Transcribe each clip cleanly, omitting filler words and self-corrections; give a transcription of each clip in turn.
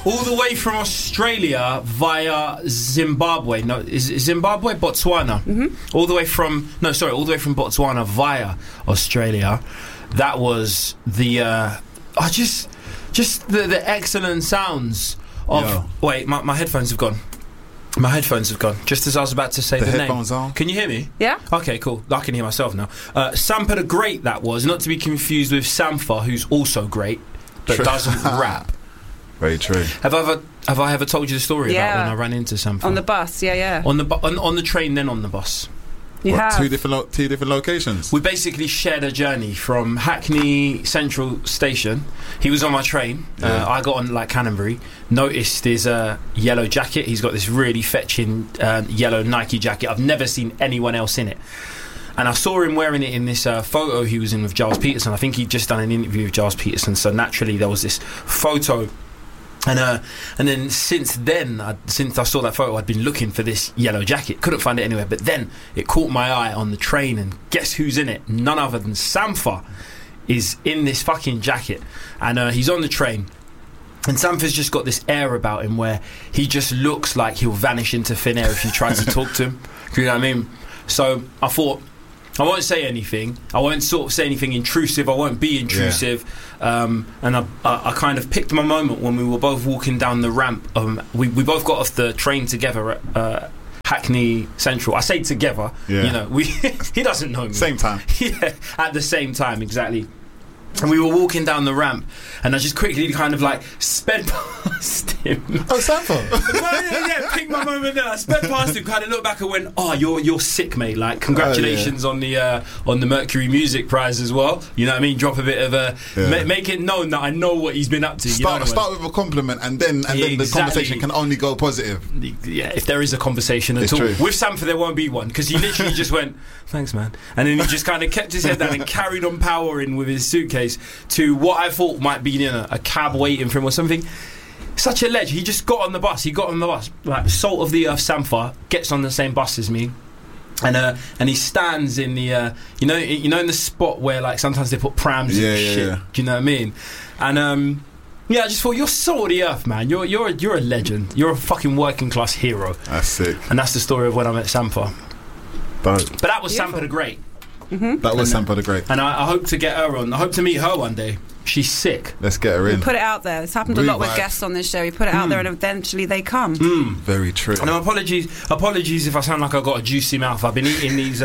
all the way from Australia via Zimbabwe. No, is Zimbabwe? Botswana. All the way from Botswana via Australia. That was the the excellent sounds of. Yo. Wait, my headphones have gone. My headphones have gone. Just as I was about to say the name. Headphones on. Can you hear me? Yeah. Okay, cool. I can hear myself now. Sampa the Great, that was. Not to be confused with Sampha, who's also great, but doesn't rap. Very true. Have I ever told you the story about when I ran into Sampha? On the bus, yeah. On the train, then on the bus. You have. Two different locations. We basically shared a journey from Hackney Central Station. He was on my train. I got on like Canterbury. Noticed his yellow jacket. He's got this really fetching yellow Nike jacket. I've never seen anyone else in it. And I saw him wearing it in this photo he was in with Giles Peterson. I think he'd just done an interview with Giles Peterson. So naturally there was this photo. And then since I saw that photo, I'd been looking for this yellow jacket. Couldn't find it anywhere. But then it caught my eye on the train, and guess who's in it? None other than Sampha is in this fucking jacket. And he's on the train. And Sampha's just got this air about him where he just looks like he'll vanish into thin air if you try to talk to him. Do you know what I mean? So I thought, I won't say anything. I won't sort of say anything intrusive. I won't be intrusive. And I kind of picked my moment when we were both walking down the ramp. We both got off the train together at Hackney Central. I say together. Yeah. You know, he doesn't know me. Same time. Yeah, at the same time, exactly. And we were walking down the ramp, and I just quickly kind of like sped past him. Oh, Sampha. Yeah, picked my moment there. I sped past him, kind of looked back and went, "Oh, you're sick, mate! Like, congratulations on the Mercury Music Prize as well. You know what I mean? Drop a bit of make it known that I know what he's been up to. Start with a compliment, and then the conversation can only go positive. Yeah, if there is a conversation at all. True. With Sampha, there won't be one, because he literally just went, "Thanks, man," and then he just kind of kept his head down and carried on powering with his suitcase to what I thought might be a cab waiting for him or something. Such a ledge. He just got on the bus. Like salt of the earth Sampha gets on the same bus as me, and he stands in the in the spot where like sometimes they put prams and shit. Yeah. Do you know what I mean? And I just thought, you're salt of the earth, man. You're a legend. You're a fucking working class hero. That's sick. And that's the story of when I met Sampha. But that was Sampha the Great. That was Sampha the Great. And I hope to get her on. I hope to meet her one day. She's sick. Let's get her in. We put it out there. It's happened a lot with guests on this show. We put it out there and eventually they come. Very true. And apologies if I sound like I've got a juicy mouth. I've been eating these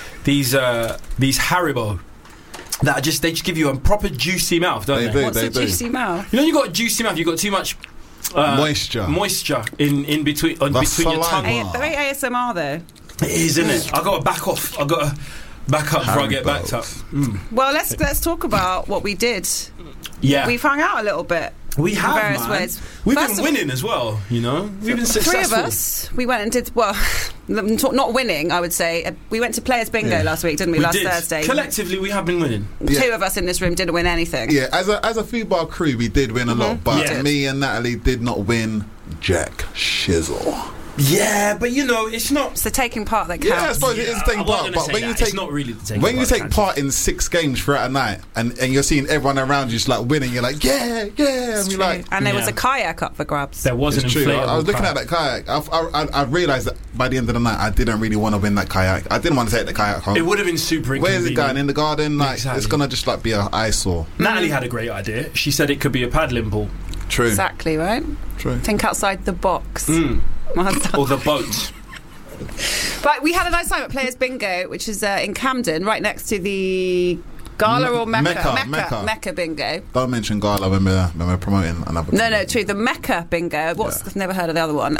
Haribo that they just give you a proper juicy mouth, don't they? What's a juicy mouth? You know, you got a juicy mouth. You got too much moisture in between your tongue. Very ASMR though. It is, isn't it? I got to back off. I got to back up before I get backed up. Well, let's talk about what we did. Yeah, we've hung out a little bit. We have, in various man. ways. We've been winning as well, you know. We've been successful. Three of us, we went and did, not winning, I would say. We went to Players Bingo last week, didn't we? Last Thursday. Collectively, we have been winning. Two of us in this room didn't win anything. Yeah, as a football crew, we did win a lot, but me and Natalie did not win jack shizzle. Yeah, but it's not. It's the taking part that counts. Yeah, I suppose it is taking part. But when you take, it's not really the taking when part. you take part in 6 games throughout a night, and you're seeing everyone around you just like winning, you're like, yeah, and you're like, and there was a kayak up for grabs. There was an inflatable. I was looking at that kayak. I realised that by the end of the night, I didn't really want to win that kayak. I didn't want to take the kayak home. It would have been super inconvenient. Where's it going? In the garden? Like It's gonna just like be an eyesore. Natalie had a great idea. She said it could be a paddling pool. True. Exactly, right? True. Think outside the box. Or the boat. But we had a nice time at Players Bingo, which is in Camden, right next to the Gala or Mecca? Mecca Bingo. Don't mention Gala when we're promoting another. No, true. The Mecca Bingo. I've never heard of the other one.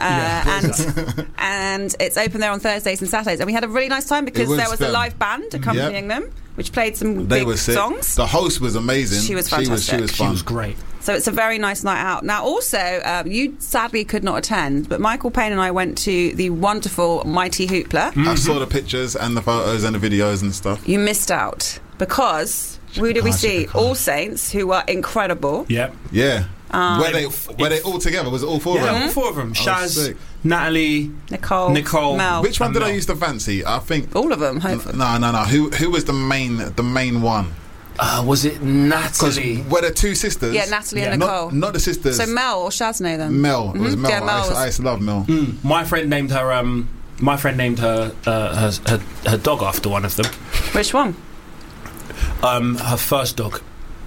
And it's open there on Thursdays and Saturdays. And we had a really nice time because there was a live band accompanying them, which played some big songs. The host was amazing. She was fantastic. She was fun. She was great. So it's a very nice night out. Now, also, you sadly could not attend, but Michael Payne and I went to the wonderful Mighty Hoopla. I saw the pictures and the photos and the videos and stuff. You missed out because who did we see? All Saints, who were incredible. Yep. Yeah. Were they all together? Was it all 4 of them? Yeah, all 4 of them. Shaz, Natalie, Nicole, Mel. Which one did I used to fancy? I think all of them. Hopefully. No. Who was the main one? Was it Natalie? Were there two sisters? Yeah, Natalie and Nicole. Not the sisters. So Mel or Shazne then? Mel. It was Mel. Yeah, Mel I used to love Mel. My friend named her. Her dog after one of them. Which one? Her first dog.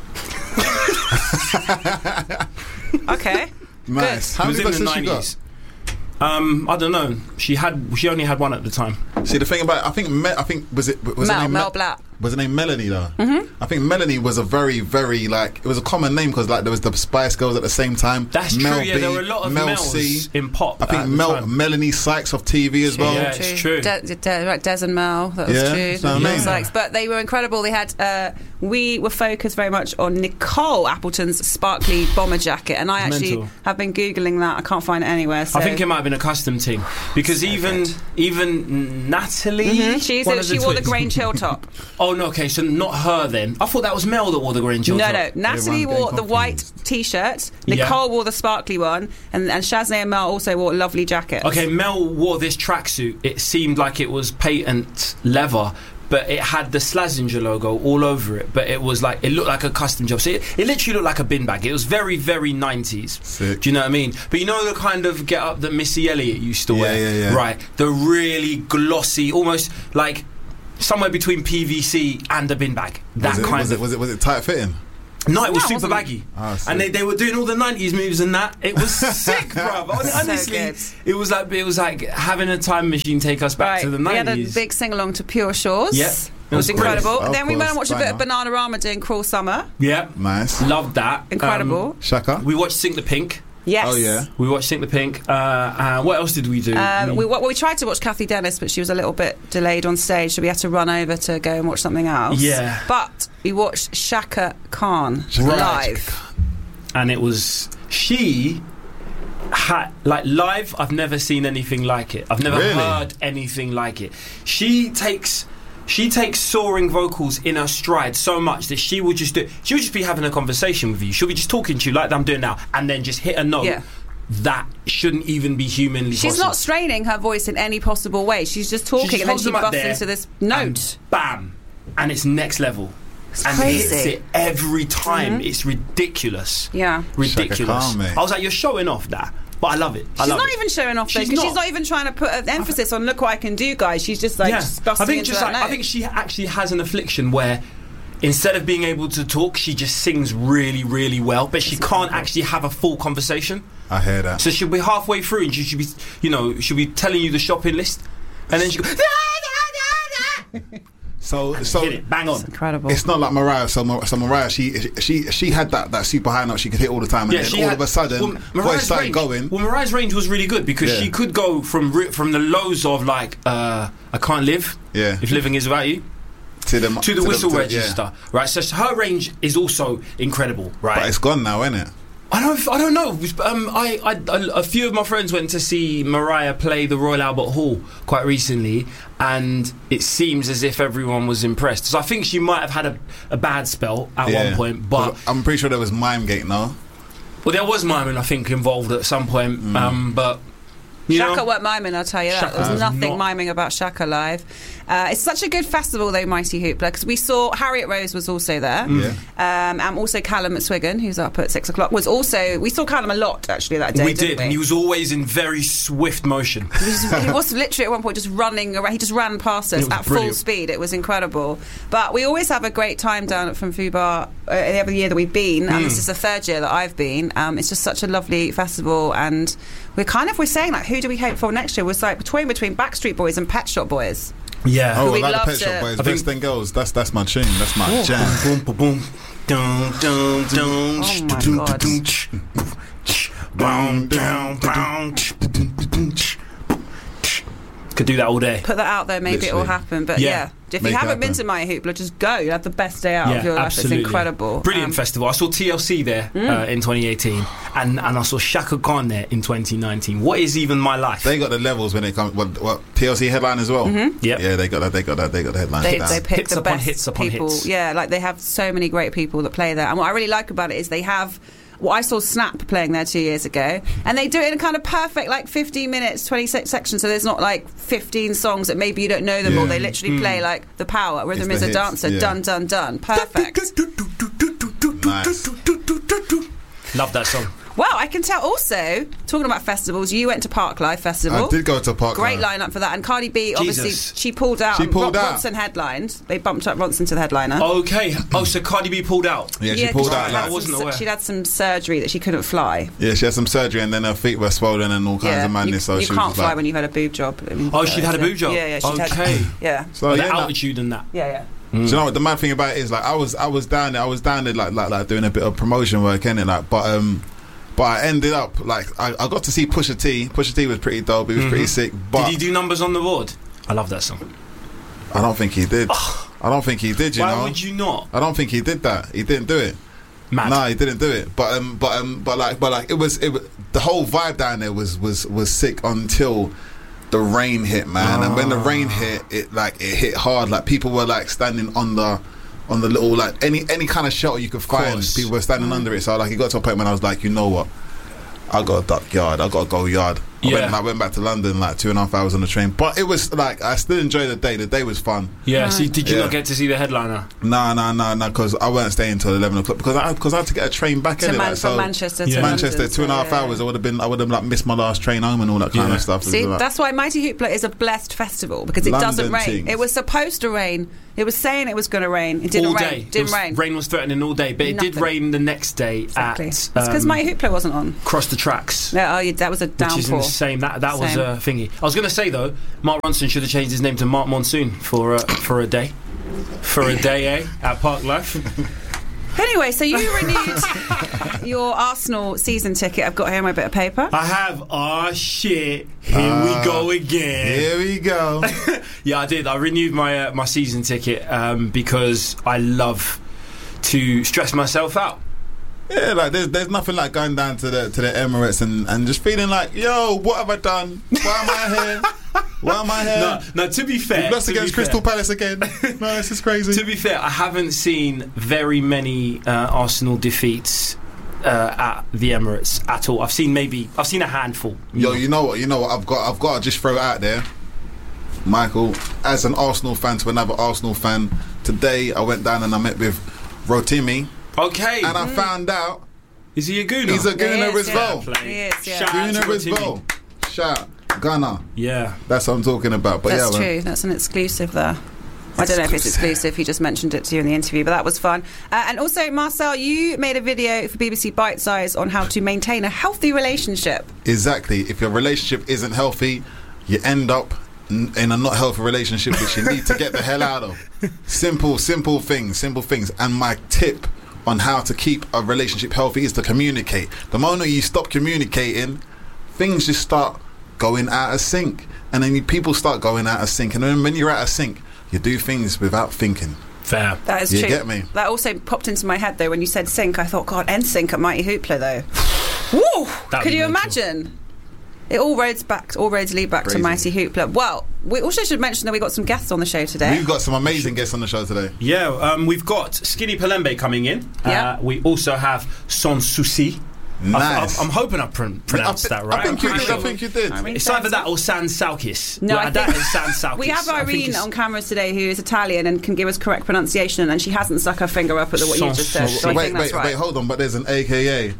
Okay. Nice. How many sisters she got? I don't know. She only had one at the time. See, the thing about I think was Mel Blatt. Was her name Melanie though? Mm-hmm. I think Melanie was a very, very it was a common name because there was the Spice Girls at the same time. That's Mel true. Yeah, there were a lot of Mel Mels C. in pop. I think Melanie Sykes of TV as well. Yeah, it's true. Des and Mel. That was true. Mel Sykes, but they were incredible. They had. We were focused very much on Nicole Appleton's sparkly bomber jacket, and I actually have been googling that. I can't find it anywhere. So. I think it might have been a custom thing because even Natalie, she wore the Grange Hill top. Oh no, okay, so not her then. I thought that was Mel that wore the Grange Hill top. No, Natalie wore the white T-shirt. Nicole wore the sparkly one, and Shazne and Mel also wore lovely jackets. Okay, Mel wore this tracksuit. It seemed like it was patent leather, but it had the Slazenger logo all over it. But it was like, it looked like a custom job. So it literally looked like a bin bag. It was very, very 90s. Sick. Do you know what I mean? But you know the kind of get up that Missy Elliott used to wear? Yeah. Right. The really glossy, almost like somewhere between PVC and a bin bag. Was it tight fitting? No, it was super baggy. And they were doing all the 90s moves and that. It was sick, bruv. Honestly, it was like having a time machine take us back to the 90s. We had a big sing-along to Pure Shores. Yep. It was incredible. Then we went and watched a bit of Bananarama doing Cruel Summer. Yep. Nice. Loved that. Incredible. Shaka. We watched Sink the Pink. Yes. Oh yeah. We watched Sink the Pink. What else did we do? We tried to watch Kathy Dennis, but she was a little bit delayed on stage, so we had to run over to go and watch something else. Yeah. But we watched Shaka Khan live, and it was live. I've never seen anything like it. I've never heard anything like it. She takes soaring vocals in her stride so much that she would just be having a conversation with you. She'll be just talking to you like I'm doing now, and then just hit a note that shouldn't even be humanly possible. She's not straining her voice in any possible way. She's just talking, and then she busts into this note. Bam! And it's next level. It's and crazy. hits it every time. It's ridiculous. Yeah. Ridiculous. I was like, you're showing off that. But I love it. She's not even showing off though, because she's not even trying to put an emphasis on look what I can do, guys. She's just like busting into that note. I think she actually has an affliction where instead of being able to talk, she just sings really, really well, but she can't actually have a full conversation. I hear that. So she'll be halfway through and she should be, she'll be telling you the shopping list, and then she'll go. So hit it, bang on. It's incredible. It's not like Mariah. So Mariah, she had that super high note she could hit all the time, and then all of a sudden, voice started going. Well, Mariah's range was really good because she could go from the lows of like I can't live if living is about you to the whistle register, right? So her range is also incredible, right? But it's gone now, isn't it? I don't know. A few of my friends went to see Mariah play the Royal Albert Hall quite recently, and it seems as if everyone was impressed. So I think she might have had a bad spell at one point, but I'm pretty sure there was Mimegate, no? Well, there was miming, I think, involved at some point, but. Shaka weren't miming, I'll tell you that. There was nothing miming about Shaka live. It's such a good festival, though, Mighty Hoopla, because we saw Harriet Rose was also there. And also Callum McSwiggan, who's up at 6 o'clock, was also... We saw Callum a lot, actually, that day, didn't we? And he was always in very swift motion. He was literally at one point just running around. He just ran past us at full speed. It was incredible. But we always have a great time down at Fun Fu Bar every year that we've been, and this is the third year that I've been. It's just such a lovely festival, and we're saying, like, who do we hope for next year? We're like between Backstreet Boys and Pet Shop Boys. Yeah. Oh, I like the Pet Shop Boys. Best Thing Girls. That's my tune. That's my jam. Boom, boom, boom. Dun, dun, dun. Oh my God. Boom, down, boom. Could do that all day. Put that out there, maybe it will happen. But if you haven't been to Mighty Hoopla, just go. You have the best day out of your life. Absolutely. It's incredible. Brilliant festival. I saw TLC there in 2018, and I saw Shaka Khan there in 2019. What is even my life? They got the levels when it comes. What TLC headline as well? Yeah, they got that. They got the headline. They pick hits the upon best hits upon people. hits. Yeah, like they have so many great people that play there. And what I really like about it is they have Well, I saw Snap playing there 2 years ago, and they do it in a kind of perfect, like 15 minutes, 26 sections. So there's not like 15 songs that maybe you don't know them, or they literally play like The Power, Rhythm is a Dancer, dun dun dun, perfect. Nice. Love that song. Wow, I can tell. Also, talking about festivals, you went to Parklife Festival. I did go to Parklife. Great lineup for that. And Cardi B, obviously, she pulled out. Ronson headlined. They bumped up Ronson to the headliner. Okay. Oh, so Cardi B pulled out. Yeah, she pulled out. I wasn't aware. She'd had some surgery that she couldn't fly. Yeah, she had some surgery, and then her feet were swollen and all kinds of madness. You can't fly when you've had a boob job. She'd had a boob job. Yeah. Okay. Yeah. So the altitude and that. Yeah. Do you know what the mad thing about it is? Like I was down there like doing a bit of promotion work, innit? Like, but I ended up like I got to see Pusha T. Pusha T was pretty dope. He was pretty sick. But did he do numbers on the board? I love that song. I don't think he did. I don't think he did. Why would you not? I don't think he did that. He didn't do it. Mad. No, he didn't do it. But it was the whole vibe down there was sick until the rain hit, man. And when the rain hit, it hit hard. Like people were like standing on the little, like any kind of shelter you could find, people were standing under it. So like it got to a point when I was like, you know what, I got a duck yard, I got to go yard. I went back to London like 2.5 hours on the train, but it was like I still enjoyed the day. The day was fun. Yeah. So did you not get to see the headliner? No, because I weren't staying until 11 o'clock because I had to get a train back in from Manchester to Manchester. 2.5 hours. I would have like missed my last train home and all that kind of stuff. See, that's why Mighty Hoopla is a blessed festival because it doesn't rain. Things. It was supposed to rain. It was saying it was going to rain. It didn't all rain. Day. Didn't rain. Rain was threatening all day, but it did rain the next day. Exactly. It's because Mighty Hoopla wasn't on. Cross the Tracks. Yeah, that was a downpour. Which is insane. That was a thingy. I was going to say though, Mark Ronson should have changed his name to Mark Monsoon for a day. For a day, at Parklife. Anyway, so you renewed your Arsenal season ticket. I've got here my bit of paper. I have. Oh shit! Here we go again. Here we go. Yeah, I did. I renewed my season ticket because I love to stress myself out. Yeah, like there's nothing like going down to the Emirates and just feeling like, yo, what have I done? Why am I here? Why am I here? No, to be fair, we lost against Crystal Palace again. No, this is crazy. To be fair, I haven't seen very many Arsenal defeats at the Emirates at all. I've seen a handful. You know what? I've got to just throw it out there, Michael. As an Arsenal fan to another Arsenal fan, today I went down and I met with Rotimi. Okay. And I found out, is he a gooner? He's a gooner as well. He is, yeah. Gooner as well. Shout. Ghana. Yeah. That's what I'm talking about. But that's true. That's an exclusive there. I don't know if it's exclusive. He just mentioned it to you in the interview, but that was fun. And also, Marcel, you made a video for BBC Bite Size on how to maintain a healthy relationship. Exactly. If your relationship isn't healthy, you end up in a not healthy relationship, which you need to get the hell out of. Simple things. And my tip on how to keep a relationship healthy is to communicate. The moment you stop communicating, things just start going out of sync, and then people start going out of sync, and then when you're out of sync, you do things without thinking. Fair. That is true. You get me? That also popped into my head though when you said sync. I thought, God, NSYNC at Mighty Hoopla though. Woo! Could you imagine? It all roads lead back to Mighty Hoopla. Well, we also should mention that we got some guests on the show today. We've got some amazing guests on the show today. Yeah, we've got Skinny Palembe coming in. We also have Sans Souci. Nice. I'm hoping I pronounced that right. I think you did. It's either that or San Salkis. No, that is San Salkis. We have Irene on camera today, who is Italian and can give us correct pronunciation, and she hasn't stuck her finger up at what you just said. So wait, hold on. But there's an AKA,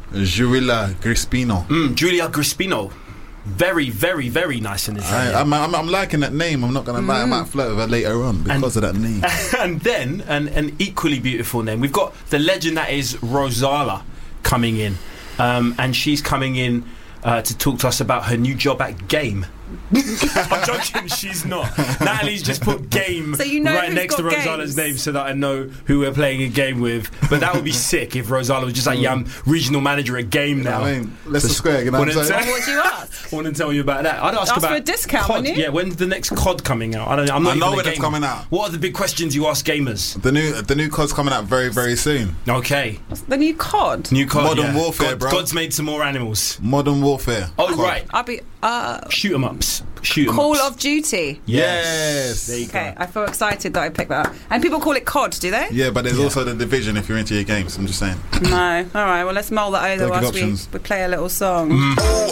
Giulia Grispino. Giulia Grispino. Very, very, very nice in this. I'm liking that name. I'm not going to lie. I might flirt with her later on because of that name. And then an equally beautiful name. We've got the legend that is Rosala coming in. And she's coming in to talk to us about her new job at Game. I'm joking, she's not. Natalie's just put Game right next to Rosala's name so that I know who we're playing a game with. But that would be sick if Rosala was just like, I'm regional manager at Game now. I mean, Leicester Square, you know what I'm saying? What do you ask? I want to tell you about that. I'd ask about for a discount, COD. wouldn't you? Yeah, when's the next COD coming out? I know when it's coming out. What are the big questions you ask gamers? The new COD's coming out very, very soon. Okay. The new COD? New COD, Modern Warfare, bro. God's made some more animals. Modern Warfare. Oh, COD. Right. Shoot 'em ups. Call of Duty. Yes. There you go. Okay, I feel excited that I picked that up. And people call it COD, do they? Yeah, but there's also the Division if you're into your games. I'm just saying. No. All right, well, let's mull that over whilst we play a little song.